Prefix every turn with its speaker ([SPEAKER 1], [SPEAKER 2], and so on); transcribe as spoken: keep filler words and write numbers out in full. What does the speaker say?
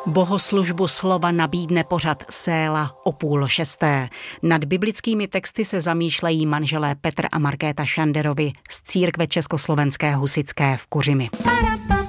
[SPEAKER 1] Bohoslužbu slova nabídne pořad Séla o půl šesté. Nad biblickými texty se zamýšlejí manželé Petr a Markéta Šanderovi z církve Československé husitské v Kuřimi.